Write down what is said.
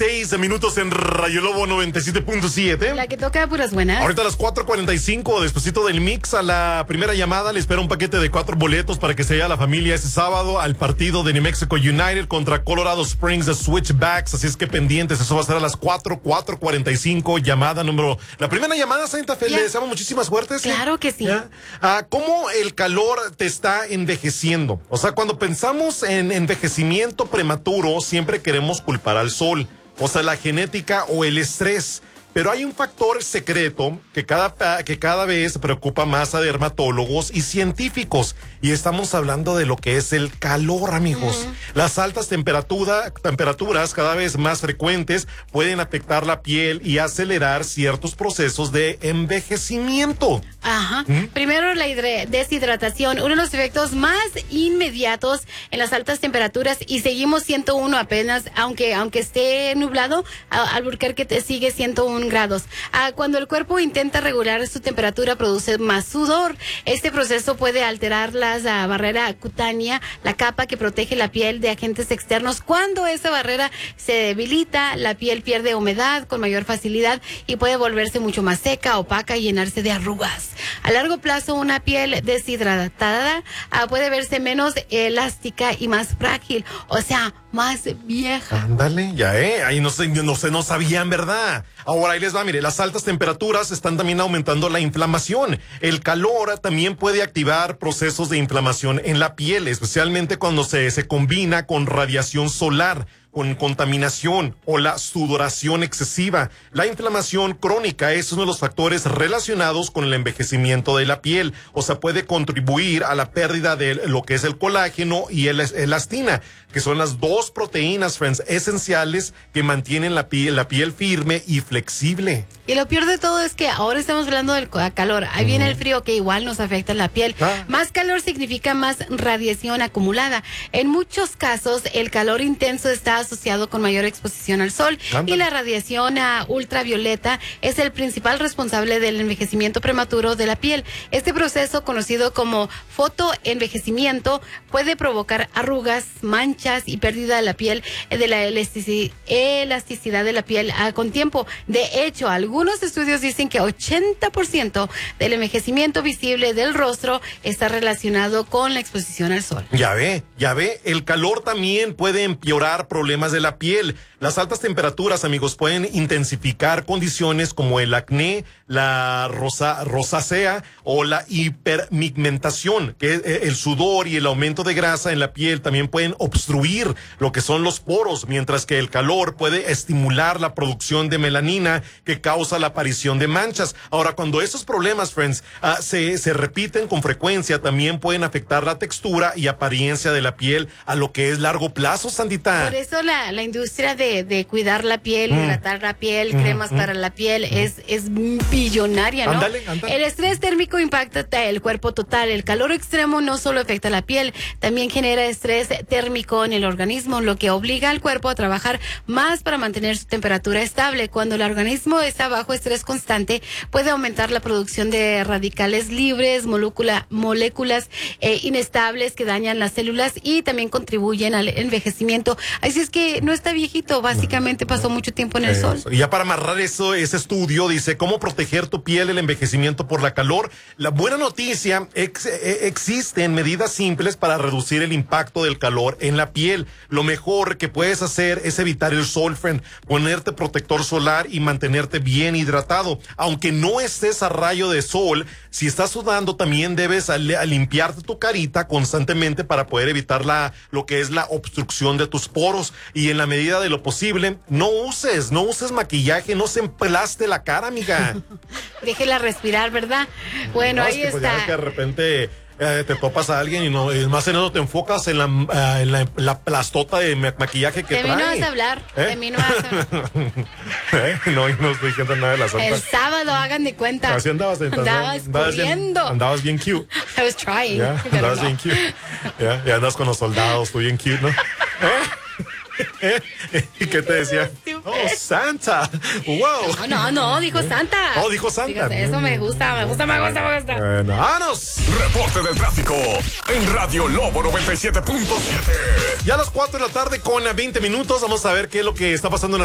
4:46 minutos en Rayo Lobo 97.7. La que toca puras buenas. Ahorita a las 4:45, despuesito del mix, a la primera llamada, le espera un paquete de 4 boletos para que se vaya la familia ese sábado al partido de New Mexico United contra Colorado Springs de Switchbacks. Así es que pendientes, eso va a ser a las 4:45, llamada número... La primera llamada, Santa Fe, le deseamos muchísimas suertes. Claro que sí. ¿Cómo el calor te está envejeciendo? O sea, cuando pensamos en envejecimiento prematuro, siempre queremos culpar al sol, o sea, la genética o el estrés. Pero hay un factor secreto que cada vez preocupa más a dermatólogos y científicos. Y estamos hablando de lo que es el calor, amigos. Las altas temperaturas cada vez más frecuentes pueden afectar la piel y acelerar ciertos procesos de envejecimiento. Ajá. Primero, la deshidratación, uno de los efectos más inmediatos en las altas temperaturas, y seguimos 101 apenas, aunque esté nublado, Albuquerque te sigue 101 grados. Cuando el cuerpo intenta regular su temperatura, produce más sudor. Este proceso puede alterar la barrera cutánea, la capa que protege la piel de agentes externos. Cuando esa barrera se debilita, la piel pierde humedad con mayor facilidad y puede volverse mucho más seca, opaca y llenarse de arrugas. A largo plazo, una piel deshidratada puede verse menos elástica y más frágil, o sea, más vieja. Ándale, ahí no sabían, ¿verdad? Ahora ahí les va, mire, las altas temperaturas están también aumentando la inflamación. El calor también puede activar procesos de inflamación en la piel, especialmente cuando se combina con radiación solar, con contaminación o la sudoración excesiva. La inflamación crónica es uno de los factores relacionados con el envejecimiento de la piel, o sea, puede contribuir a la pérdida de lo que es el colágeno y el elastina, que son las dos proteínas, friends, esenciales que mantienen la piel firme y flexible. Y lo peor de todo es que ahora estamos hablando del calor. Ahí viene el frío, que igual nos afecta la piel. Más calor significa más radiación acumulada. En muchos casos, el calor intenso está asociado con mayor exposición al sol. Y la radiación ultravioleta es el principal responsable del envejecimiento prematuro de la piel. Este proceso, conocido como fotoenvejecimiento, puede provocar arrugas, manchas y pérdida de la piel, de la elasticidad de la piel con tiempo. De hecho, algunos estudios dicen que 80% del envejecimiento visible del rostro está relacionado con la exposición al sol. Ya ve, el calor también puede empeorar problemas de la piel. Las altas temperaturas, amigos, pueden intensificar condiciones como el acné, la rosácea o la hiperpigmentación, que el sudor y el aumento de grasa en la piel también pueden obstruir lo que son los poros, mientras que el calor puede estimular la producción de melanina, que causa la aparición de manchas. Ahora, cuando esos problemas, friends, se repiten con frecuencia, también pueden afectar la textura y apariencia de la piel a lo que es largo plazo, Sandita. Por eso la industria de cuidar la piel, hidratar la piel, cremas para la piel, es billonaria, ¿no? Ándale. El estrés térmico impacta el cuerpo total. El calor extremo no solo afecta la piel, también genera estrés térmico en el organismo, lo que obliga al cuerpo a trabajar más para mantener su temperatura estable. Cuando el organismo está bajo estrés constante, puede aumentar la producción de radicales libres, moléculas inestables que dañan las células y también contribuyen al envejecimiento. Así es que no está viejito, básicamente pasó mucho tiempo en el sol. Y ya para amarrar ese estudio dice cómo proteger tu piel del envejecimiento por la calor. La buena noticia, existen medidas simples para reducir el impacto del calor en la piel. Lo mejor que puedes hacer es evitar el sol, friend, ponerte protector solar y mantenerte bien hidratado. Aunque no estés a rayo de sol, si estás sudando, también debes limpiarte tu carita constantemente para poder evitar lo que es la obstrucción de tus poros. Y en la medida de lo posible, no uses maquillaje, no se emplaste la cara, amiga. Déjela respirar, ¿verdad? Bueno, ahí está. Pues ya que de repente te topas a alguien y más en eso te enfocas en la plastota de maquillaje que trae. De mí no vas a hablar, de mí no vas a hablar. No estoy diciendo nada de la santa. El sábado, hagan de cuenta. Así andabas corriendo. Andabas bien cute. I was trying. Andabas bien cute. Y andas con los soldados, tú bien cute, ¿no? ¿Y qué te decía? Oh, Santa. Wow. No, dijo Santa. Oh, dijo Santa. Fíjate, eso me gusta. ¡Vámonos! Reporte del tráfico en Radio Lobo 97.7. Ya a las 4 de la tarde con 20 minutos. Vamos a ver qué es lo que está pasando en